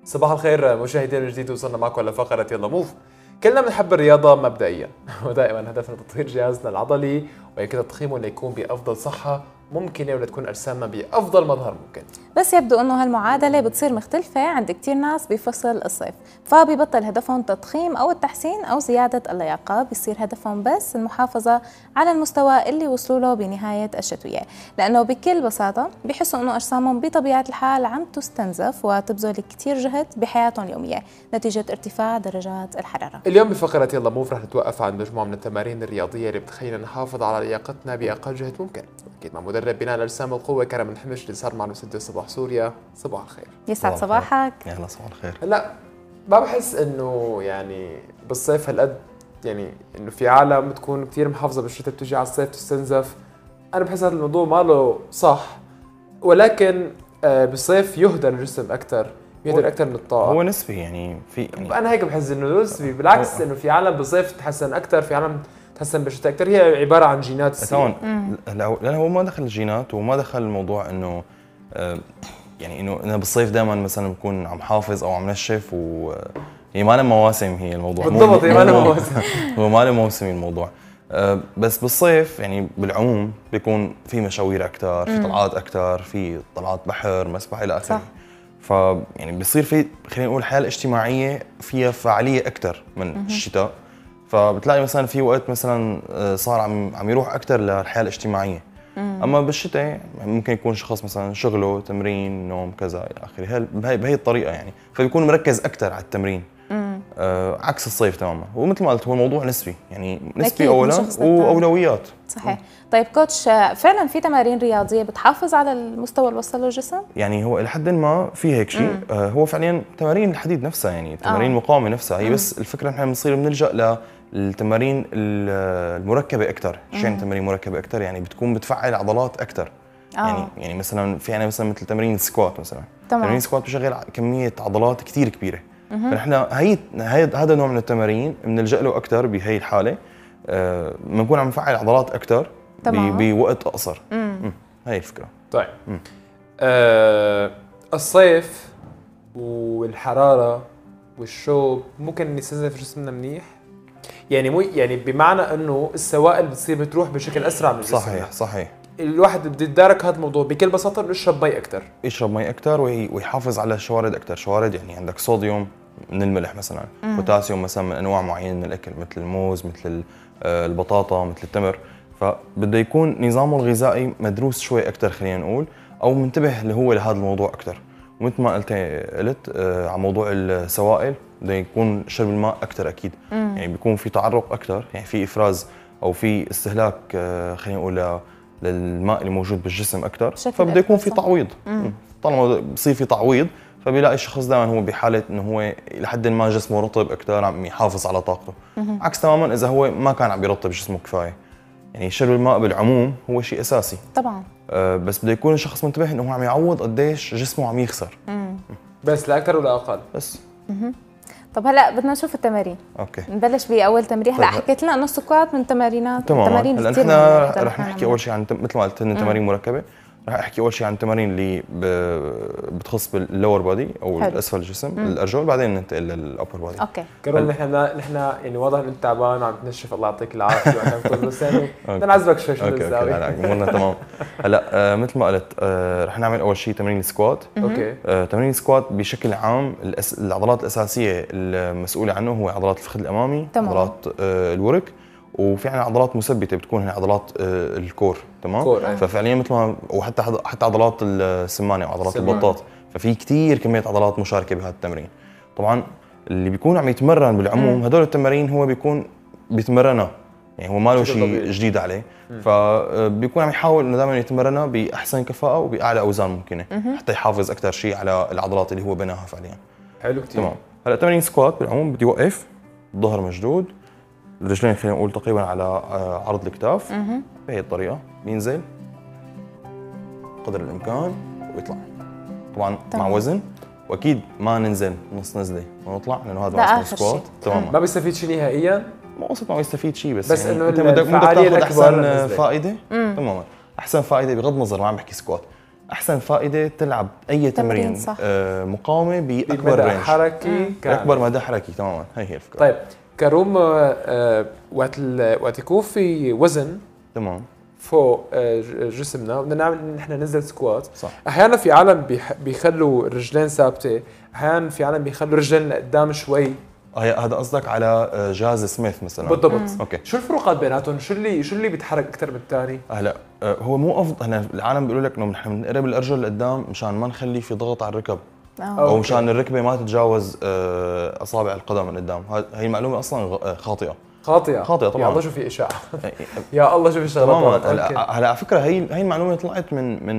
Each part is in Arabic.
صباح الخير مشاهدينا الجديد، وصلنا معكم لفقرة يلا موف. كلنا بنحب الرياضة مبدئيا ودائما هدفنا تطوير جهازنا العضلي ويمكن تضخيمه ليكون بأفضل صحة ممكنة ولتكون أجسامنا بأفضل مظهر ممكن. بس يبدو انه هالمعادله بتصير مختلفه عند كتير ناس بفصل الصيف، فبيبطل هدفهم تضخيم او التحسين او زياده اللياقه، بيصير هدفهم بس المحافظه على المستوى اللي وصلوا له بنهايه الشتويه، لانه بكل بساطه بيحسوا انه اجسامهم بطبيعه الحال عم تستنزف وتبذل كتير جهد بحياتهم اليوميه نتيجه ارتفاع درجات الحراره. اليوم بفقرة يلا موف رح نتوقف عند مجموعة من التمارين الرياضية اللي بتخلينا نحافظ على لياقتنا بأقل جهد ممكن، أكيد مع مدرب بناء الأجسام والقوة كرم الحمش اللي صار معنا مسجل صباح سوريا. صباح الخير. يسعد صباحك. يلا صباح الخير. هلا ما بحس انه يعني بالصيف هالقد يعني انه في عالم تكون كثير محافظه بالشتاء بتجي على الصيف تستنزف. انا بحس هذا الموضوع ما له صح، ولكن بالصيف يهدر الجسم اكثر، يهدر اكثر من الطاقه. هو نسبي يعني في يعني انا هيك بحس انه نسبي، بالعكس انه في عالم بالصيف تحسن اكثر، في عالم تحسن بالشتاء اكثر. هي عباره عن جينات تمام. لا هو ما دخل الجينات وما دخل الموضوع انه يعني انه انا بالصيف دائما مثلا بكون عم حافظ او عم نشف هي ما لها مواسم. هي الموضوع بالضبط هي ما لها مواسم. هو ما له موسمي الموضوع. بس بالصيف يعني بالعموم بيكون في مشاوير اكثر، في طلعات اكثر، في طلعات بحر، مسبح الى اخره. ف يعني بيصير في خلينا نقول الحياه الاجتماعيه فيها فعاليه اكثر من الشتاء. فبتلاقي مثلا في وقت مثلا صار عم يروح اكثر للحياه الاجتماعيه. اما بالشتاء ممكن يكون شخص مثلا شغله تمرين نوم كذا الى اخره، بهي الطريقه يعني، فبيكون مركز اكثر على التمرين. عكس الصيف تماما. ومثل ما قلت هو الموضوع نسبي، يعني نسبي اولا واولويات. صحيح. طيب كوتش، فعلا في تمارين رياضيه بتحافظ على المستوى اللي وصل له الجسم؟ يعني هو لحد ما في هيك شيء. هو فعليا تمارين الحديد نفسها، يعني تمارين المقاومه نفسها هي، بس الفكره نحن بنصير بنلجا للتمارين المركبه اكثر. شو يعني تمارين مركبه اكثر؟ يعني بتكون بتفعل عضلات اكثر. يعني مثلا في عنا مثلا مثل تمارين السكوات مثلا. تمارين السكوات بشغل كميه عضلات كثير كبيره. فنحن هذا النوع من التمارين بنلجا له اكثر بهي الحاله. بنكون عم نفعل عضلات اكثر بوقت اقصر. هي الفكره. طيب الصيف والحراره والشوب ممكن نستنزف جسمنا منيح، يعني مو يعني بمعنى انه السوائل بتصير بتروح بشكل اسرع من الجسم. صحيح. الواحد بده يتدارك هذا الموضوع بكل بساطه انه يشرب مي اكثر. يشرب مي اكثر ويحافظ على الشوارد اكثر. شوارد يعني عندك صوديوم من الملح مثلا، بوتاسيوم مثلا من انواع معينه من الاكل مثل الموز، مثل البطاطا، مثل التمر. فبده يكون نظامه الغذائي مدروس شوي اكثر خلينا نقول، او منتبه اللي هو لهذا الموضوع اكثر. ومثل ما قلت على موضوع السوائل بده يكون شرب الماء اكثر اكيد. يعني بيكون في تعرق اكثر، يعني في افراز او في استهلاك خلينا نقول للماء اللي موجود بالجسم اكثر، فبده يكون في تعويض. طالما بصير في تعويض فبيلاقي الشخص دائما هو بحاله انه هو لحد ما جسمه رطب اكثر، عم يحافظ على طاقته. عكس تماما اذا هو ما كان عم يرطب جسمه كفايه. يعني شرب الماء بالعموم هو شيء اساسي طبعا. بس بده يكون الشخص منتبه انه هو عم يعوض قديش جسمه عم يخسر. بس لا اكثر ولا اقل بس. طب هلا بدنا نشوف التمارين. اوكي. نبلش باول تمرين. هلا حكيت لنا انه السكوات من تمارينات التمارين هلا نحن رح نحكي اول شيء عن مثل ما قلت لنا تمارين مركبه. رح احكي اول شيء عن التمارين اللي بتخص باللور بودي او الاسفل الجسم، الارجل، بعدين ننتقل للابر بودي. اوكي. كرم نحن يعني واضح ان انت تعبان وعم تنشف، الله يعطيك العافيه وعم تقول بس يعني بدنا نعذبك شوي شو نسوي. لا امورنا تمام. هلا مثل ما قلت رح نعمل اول شيء تمارين السكوات. اوكي. تمارين السكوات بشكل عام العضلات الاساسيه المسؤوله عنه هو عضلات الفخذ الامامي، عضلات الورك، وفي عندنا عضلات مثبته بتكون هي عضلات الكور. تمام. ففعليا مثل ما وحتى عضلات السمانه وعضلات البطاط، ففي كثير كميه عضلات مشاركه بهذا التمرين. طبعا اللي بيكون عم يتمرن بالعموم هدول التمارين هو بيكون بيتمرنها، يعني هو ما له شيء جديد عليه. فبيكون عم يحاول انه دائما يتمرنها باحسن كفاءه وباعلى اوزان ممكنه حتى يحافظ اكثر شيء على العضلات اللي هو بناها فعليا. حلو كثير. تمام. هلا تمارين سكوات بالعموم بدي يوقف، الظهر مشدود، الرجلين خلينا نقول تقريبا على عرض الكتاف. بهي الطريقه بينزل قدر الامكان ويطلع. طبعا مع وزن، واكيد ما ننزل نص نزله ونطلع لانه هذا اسمه سكوات. تماما. ما بيستفيد شيء نهائيا. ما قصد ما بيستفيد شيء، بس يعني انه انت بدك تاخذ احسن فائده. تماما. احسن فائده بغض النظر، ما عم بحكي سكوات، احسن فائده تلعب اي تمرين صح. مقاومه باكبر بمدى رينج حركي باكبر مدى حركي تماما. هي الفكره. طيب كروم وقت يكون في وزن تمام فوق جسمنا بدنا نعمل ان احنا ننزل سكوات. صح. احيانا في عالم بيخلوا الرجلين ثابته، احيانا في عالم بيخلوا رجلين لقدام شوي. هذا قصدك على جهاز سميث مثلا؟ بالضبط. اوكي. شو الفروقات بيناتهم؟ شو اللي بيتحرك اكثر من الثاني؟ هلا هو مو افضل. هلا العالم بيقولوا لك انه نحن بنقرب الارجل لقدام مشان ما نخلي في ضغط على الركب او مشان الركبه ما تتجاوز اصابع القدم من قدام. هي المعلومه اصلا خاطئه طبعا. يا الله شو في اشاعه. يا الله شو في شغلات. هلا على فكره هي المعلومه طلعت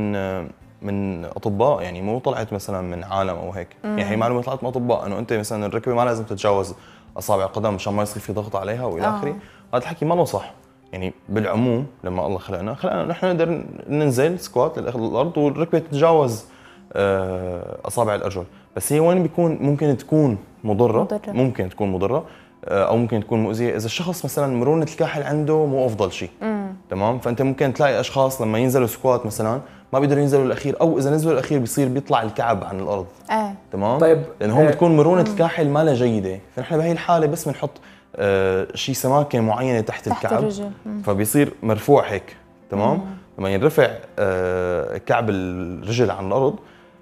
من اطباء، يعني مو طلعت مثلا من عالم او هيك. يعني هي معلومه طلعت من اطباء انه انت مثلا الركبه ما لازم تتجاوز اصابع القدم مشان ما يصير في ضغط عليها والى اخره. هذا الحكي ما له صح. يعني بالعموم لما الله خلقنا نحن نقدر ننزل سكوات للارض والركبه تتجاوز اصابع الارجل. بس هي وين بيكون ممكن تكون مضره. ممكن تكون مضره او ممكن تكون مؤذيه اذا الشخص مثلا مرونه الكاحل عنده مو افضل شيء. تمام. فانت ممكن تلاقي اشخاص لما ينزلوا سكوات مثلا ما بيقدروا ينزلوا الاخير، او اذا نزلوا الاخير بيطلع الكعب عن الارض. تمام. طيب لانه هون بتكون مرونه الكاحل ما لها جيده، فنحن بهي الحاله بس بنحط شيء سماكه معينه تحت الكعب الرجل. فبيصير مرفوع هيك. تمام. لما ينرفع كعب الرجل عن الارض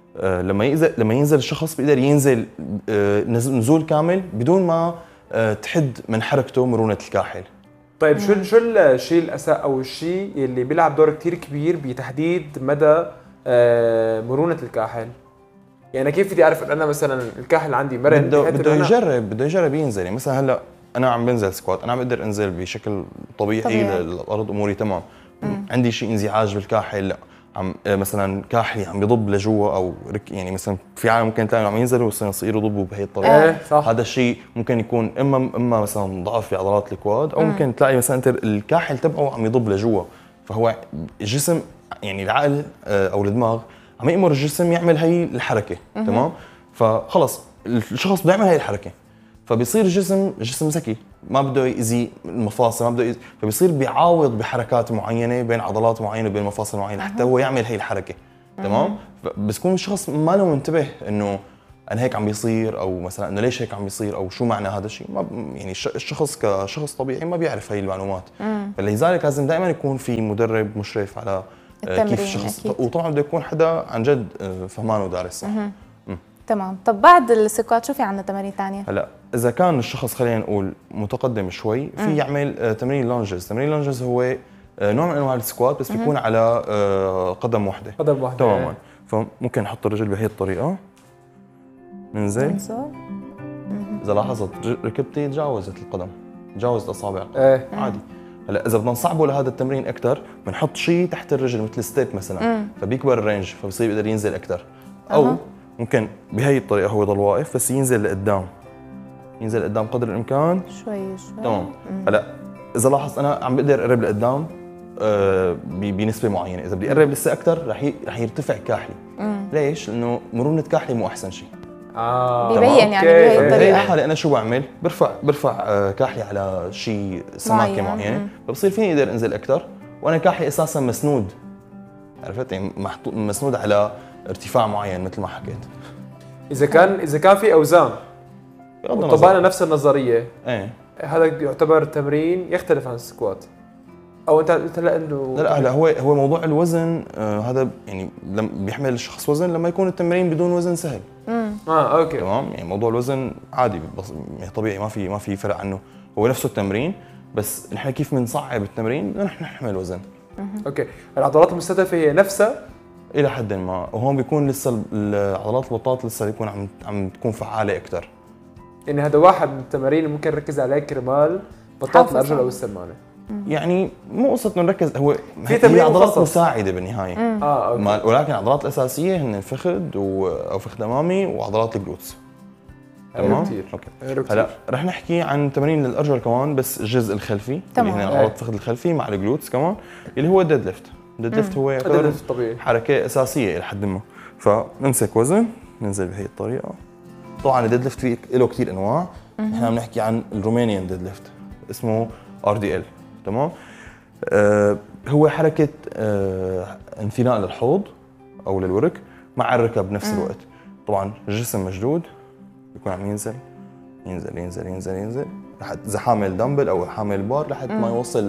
لما ينزل الشخص بيقدر ينزل نزول كامل بدون ما تحد من حركته مرونه الكاحل. طيب شو الشيء او الشيء اللي بيلعب دور كتير كبير بتحديد مدى مرونه الكاحل؟ يعني كيف بدي اعرف ان انا مثلا الكاحل عندي مرن؟ بده يجرب ينزل. يعني مثلا هلا انا عم بنزل سكوات، انا عم بقدر انزل بشكل طبيعي للارض، اموري تمام. عندي شيء انزعاج بالكاحل، لا عم مثلا كاحلي عم بيضب لجوا او يعني مثلا في عالم ممكن تلاقي عم ينزلوا يصيروا يضبوا بهي الطريقه. هذا الشيء ممكن يكون اما مثلا ضعف في عضلات الكواد، او ممكن تلاقي مثلا انت الكاحل تبعه عم يضب لجوا، فهو الجسم يعني العقل او الدماغ عم يأمر الجسم يعمل هي الحركه. تمام. فخلص الشخص بده يعمل هي الحركه، فبيصير الجسم ذكي، ما بده يأذي المفاصل، ما بده يأذي، فبيصير بيعاوض بحركات معينه بين عضلات معينه بين مفاصل معينه حتى هو يعمل هي الحركه. تمام. بس يكون الشخص ما له منتبه انه انا هيك عم بيصير، او مثلا انه ليش هيك عم بيصير، او شو معنى هذا الشيء. ما يعني الشخص كشخص طبيعي ما بيعرف هي المعلومات. فلذلك لازم دائما يكون في مدرب مشرف على كيف الشخص، وطبعا بده يكون حدا عن جد فهمان ودارس صح. تمام. طب بعد السكوات شو في عندنا تمارين ثانيه؟ هلا اذا كان الشخص خلينا نقول متقدم شوي في يعمل تمرين لونجز. تمرين لونجز هو نوع من انواع السكوات بس بيكون على قدم واحده. تماما. فممكن نحط الرجل بهي الطريقه، ننزل. اذا لاحظت ركبتي تجاوزت القدم، تجاوزت اصابع القدم. عادي. هلا اذا بدنا نصعبه لهذا التمرين اكثر بنحط شيء تحت الرجل مثل ستيب مثلا، فبيكبر الرينج فبصير يقدر ينزل اكثر. او ممكن بهي الطريقه هو يضل واقف بس ينزل لقدام، ينزل قدام قدر الامكان شوي. تمام. هلا اذا لاحظت انا عم بقدر اقرب لقدام بنسبه معينه، اذا بدي اقرب لسه اكثر رح يرتفع كاحلي. ليش؟ لانه مرونه كاحلي مو احسن شيء. بيبين يعني بهي الطريقه. بهي الحاله انا شو بعمل؟ برفع كاحلي على شيء سماكه معينه، فبصير فيني اقدر انزل اكثر وانا كاحلي اساسا مسنود. عرفت؟ يعني مسنود على ارتفاع معين مثل ما حكيت. اذا كان في اوزان طبقنا نفس النظريه، هذا يعتبر تمرين يختلف عن السكوات، او انت قلت لا انه لا هو موضوع الوزن هذا يعني بيحمل الشخص وزن لما يكون التمرين بدون وزن سهل. اوكي تمام. يعني موضوع الوزن عادي طبيعي، ما في فرق عنه، هو نفسه التمرين بس نحن كيف بنصعب التمرين نحن نحمل وزن. اوكي. العضلات المستهدفه هي نفسها الى حد ما، وهون بيكون لسه عضلات البطاط لسه بيكون عم تكون فعاله اكثر. يعني هذا واحد من التمارين اللي ممكن نركز عليه كرمال بطاطا الارجل او السمانه. يعني مو قصه انه نركز، هو هي عضلات مساعده بالنهايه. أوكي. ولكن العضلات الاساسيه هن الفخذ او فخذ امامي وعضلات الجلوتس. تمام. اوكي. هلا رح نحكي عن تمارين للارجل كمان بس الجزء الخلفي اللي هن عضلات الفخذ الخلفي مع الجلوتس كمان اللي هو الديد ليفت. الديد ليفت هو طبيعي حركه اساسيه الى حد ما. فنمسك وزن ننزل بهي الطريقه. طبعا الديد ليفت فيه له كثير انواع. احنا عم نحكي عن الرومانيان ديد ليفت اسمه RDL. تمام. هو حركه انثناء للحوض او للورك مع الركب بنفس الوقت. طبعا الجسم مشدود بيكون عم ينزل ينزل ينزل ينزل ينزل لحد اذا حامل دمبل او حامل بار لحد ما يوصل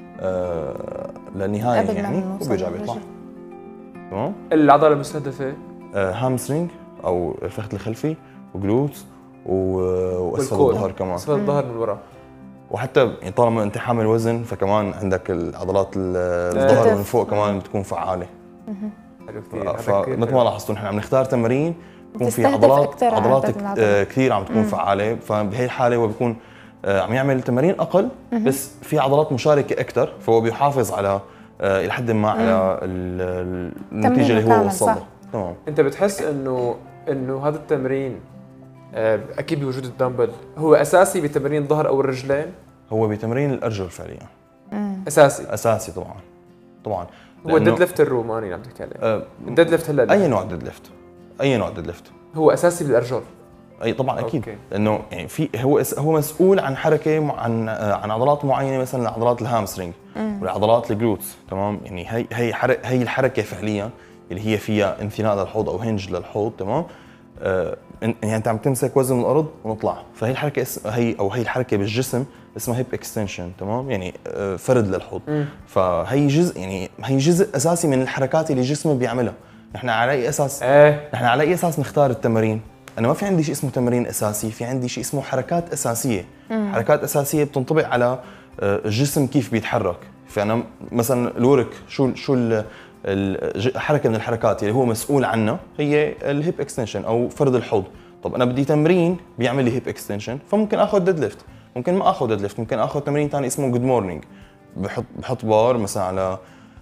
للنهايه يعني وبيرجع بيطلع. تمام. العضله المستهدفه هامسترينج او الفخذ الخلفي وجلوتس واسفل الظهر كمان. اسفل الظهر من ورا. وحتى يعني طالما انت حامل وزن فكمان عندك العضلات الظهر من فوق كمان بتكون فعاله. حلو كثير. فمثل ما لاحظتوا نحن عم نختار تمارين بيكون في عضلات كثير عم تكون فعاله، فبهي الحاله هو بيكون عم يعمل تمارين اقل بس في عضلات مشاركه اكثر، فهو بيحافظ على الى حد ما على النتيجه اللي هو وصل لها. تمام. انت بتحس انه هذا التمرين اكيد بوجود الدمبل هو اساسي بتمارين الظهر او الرجلين؟ هو بتمرين الارجل فعليا. اساسي طبعا. هو الديد ليفت الروماني اللي عم تحكي عليه. الديد ليفت هلا اي نوع ديد ليفت هو اساسي بالارجل. اي طبعا اكيد. لانه يعني في هو مسؤول عن حركه عن عضلات معينه، مثلا عضلات الهامسترينج والعضلات الجلوتس. تمام. يعني هي الحركه فعليا اللي هي فيها انثناء للحوض او هنج للحوض. تمام. يعني انت عم تمسك وزن من الارض ونطلع، فهي الحركه هي الحركه بالجسم اسمها هيب اكستنشن. تمام. يعني فرد للحوض. فهي جزء، يعني هي جزء اساسي من الحركات اللي الجسم بيعملها. نحن على اي اساس نختار التمارين؟ انا ما في عندي شيء اسمه تمارين اساسي، في عندي شيء اسمه حركات اساسيه. حركات اساسيه بتنطبق على الجسم كيف بيتحرك. فانا مثلا الورك شو الحركه من الحركات اللي هو مسؤول عنها هي الهيب اكستنشن او فرد الحوض. طب انا بدي تمرين بيعمل لي هيب اكستنشن، فممكن اخذ ديد ليفت، ممكن ما اخذ ديد ليفت، ممكن اخذ تمرين ثاني اسمه جود مورنينج. بحط بار مثلا على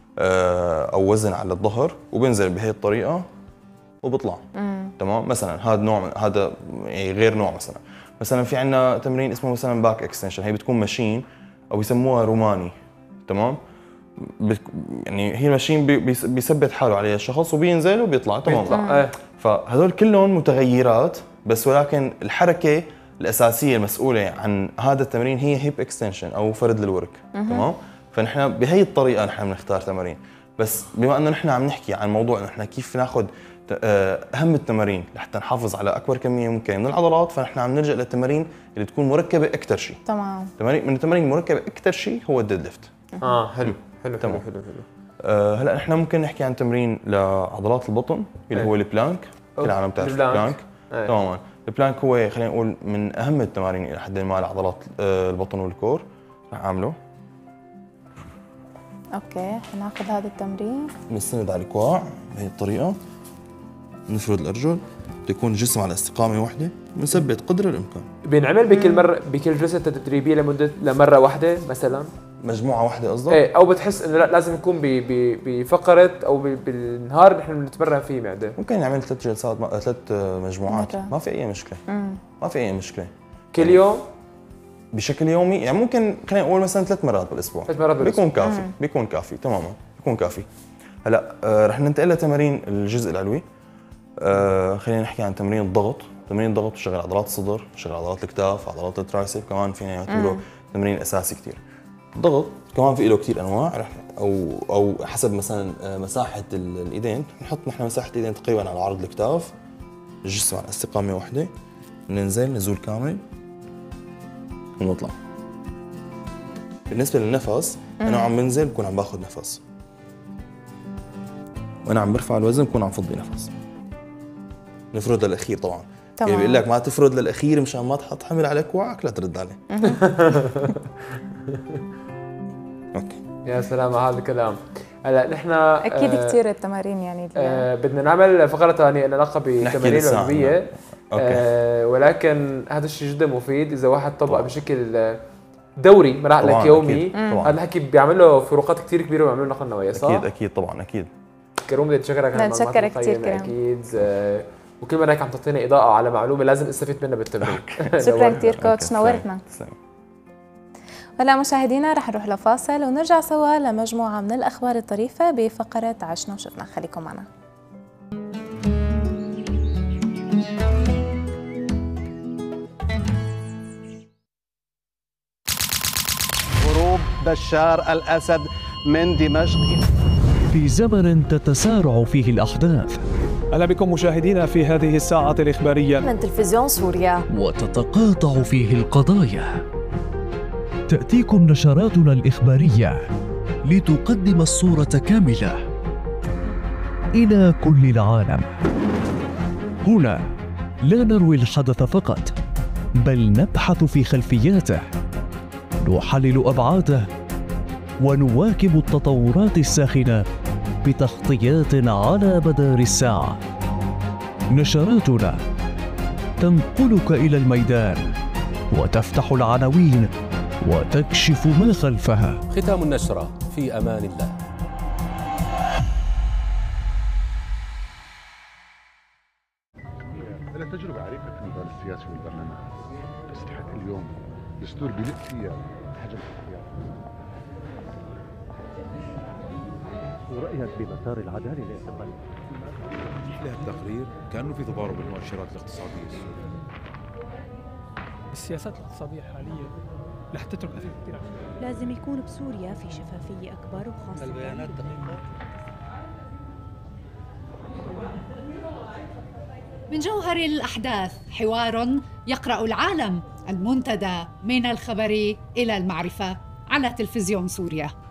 او وزن على الظهر وبنزل بهي الطريقه وبطلع. تمام. مثلا هذا نوع، هذا يعني غير نوع. مثلا في عندنا تمرين اسمه مثلا باك اكستنشن، هي بتكون ماشين او يسموها روماني. تمام. يعني هي ماشين بيثبت حاله عليها الشخص وبينزل وبيطلع. تمام. فهذول كلهم متغيرات بس، ولكن الحركه الاساسيه المسؤوله عن هذا التمرين هي هيب اكستنشن او فرد للورك. تمام. فنحن بهي الطريقه نحن بنختار تمارين. بس بما انه نحن عم نحكي عن موضوع نحن كيف ناخذ اهم التمارين لحتى نحافظ على اكبر كميه ممكنه من العضلات، فنحن عم نلجا للتمارين اللي تكون مركبه اكثر شيء. تمام. من التمارين المركبه اكثر شيء هو الديد ليفت. حلو. هلا نحن ممكن نحكي عن تمرين لعضلات البطن اللي هو البلانك. كل العالم بتعرف البلانك. تماما. البلانك هو خلينا نقول من اهم التمارين الى حد ما لعضلات البطن والكور. رح اعمله. اوكي. حناخذ هذا التمرين، بنستند على الكوع بهي الطريقه، نفرد الارجل، بيكون الجسم على استقامه واحده، بنثبت قدر الامكان. بينعمل بكل جلسه تدريبيه لمره واحده مثلا؟ مجموعه واحده قصدك؟ ايه، او بتحس انه لازم يكون بفقره او بالنهار اللي نحن بنتمرن فيه معده؟ ممكن نعمل 3 جلسات 3 مجموعات. ما في اي مشكله. ما في اي مشكله. كل يوم؟ بشكل يومي يعني ممكن خلينا نقول مثلا 3 مرات بالاسبوع. 3 مرات بالاسبوع بيكون كافي. بيكون كافي تماما. بيكون كافي. هلا رح ننتقل لتمارين الجزء العلوي. خلينا نحكي عن تمرين الضغط. تمرين الضغط بشغل عضلات الصدر، بشغل عضلات الكتاف، عضلات الترايسب، كمان فينا نعتبره تمرين اساسي كثير. الضغط كمان في له كثير انواع، او حسب مثلا مساحه الايدين. نحط نحن مساحه الايدين تقريبا على عرض الكتاف، الجسم على استقامه واحده، ننزل نزول كامل ونطلع. بالنسبه للنفس انا عم بنزل بكون عم باخذ نفس، وانا عم برفع الوزن بكون عم فضي نفس. نفرد للاخير طبعا. يعني بيقول لك ما تفرد للاخير مشان ما تحط حمل على كوعك، لا ترد عليه. اوكي. يا سلام على هذا الكلام. هلا نحن اكيد كثير التمارين يعني بدنا نعمل فقره ثانيه لها علاقه بالتمارين العلويه. ولكن هذا الشيء جدا مفيد اذا واحد طبق بشكل دوري مراحلك يومي. هذا الحكي بيعمل له فروقات كثير كبيره وبيعمل له نقله نوعيه. صح؟ اكيد طبعا اكيد. كروم بدي اتشكرك على المعلومات القيمه اكيد. وكل مرة هيك عم تعطينا اضاءه على معلومه لازم استفيد منها بالتمرين. شكرا كثير كوتش، نورتنا. هلا مشاهدينا رح نروح لفاصل ونرجع سوا لمجموعه من الاخبار الطريفه بفقره عشنا وشفنا. خليكم معنا. هروب بشار الأسد من دمشق. في زمن تتسارع فيه الأحداث أهلا بكم مشاهدينا في هذه الساعة الإخبارية من تلفزيون سوريا، وتتقاطع فيه القضايا. تأتيكم نشراتنا الإخبارية لتقدم الصورة كاملة إلى كل العالم. هنا لا نروي الحدث فقط، بل نبحث في خلفياته، نحلل أبعاده، ونواكب التطورات الساخنة بتغطيات على مدار الساعة. نشراتنا تنقلك إلى الميدان وتفتح العناوين وتكشف ما خلفها. ختام النشرة، في أمان الله. لها تجربة عريقة في النضال السياسي والبرلمان، تستحق اليوم دستور بيلق فيها حجم الاختيار. ورأيك بمسار العدالة لإعتقال يحلى التقرير كأنه في تضارب بالمؤشرات الاقتصادية السورية. السياسات الاقتصادية الحالية رح تترك أثر كثير. لازم يكون بسوريا في شفافية أكبر وخاصة البيانات دقيقة. من جوهر الأحداث حوار يقرأ العالم، المنتدى من الخبر إلى المعرفة على تلفزيون سوريا.